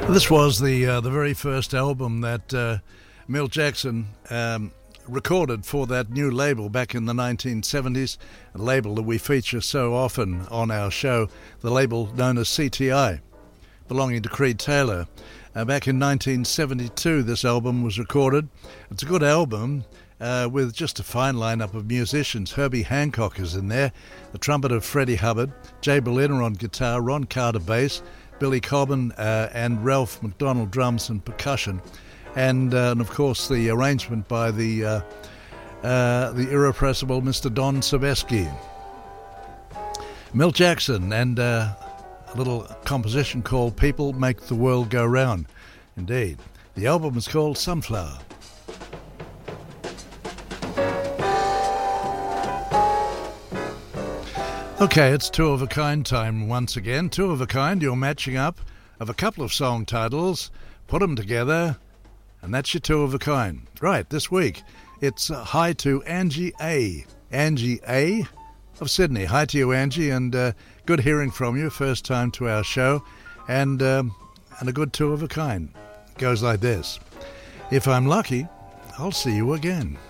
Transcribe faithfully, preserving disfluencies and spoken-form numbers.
This was the uh, the very first album that uh, Milt Jackson um, recorded for that new label back in the nineteen seventies, a label that we feature so often on our show, the label known as C T I, belonging to Creed Taylor. Uh, back in nineteen seventy-two, this album was recorded. It's a good album uh, with just a fine lineup of musicians. Herbie Hancock is in there, the trumpeter Freddie Hubbard, Jay Berliner on guitar, Ron Carter bass, Billy Cobbin uh, and Ralph McDonald drums and percussion, and, uh, and of course the arrangement by the uh, uh, the irrepressible Mister Don Sebesky. Milt Jackson and uh, a little composition called People Make the World Go Round. Indeed. The album is called Sunflower. Okay, it's Two of a Kind time once again. Two of a Kind, you're matching up of a couple of song titles, put them together, and that's your Two of a Kind. Right, this week, it's uh, Hi to Angie A. Angie A. of Sydney. Hi to you, Angie, and uh, good hearing from you. First time to our show, and, um, and a good Two of a Kind. It goes like this. If I'm lucky, I'll see you again.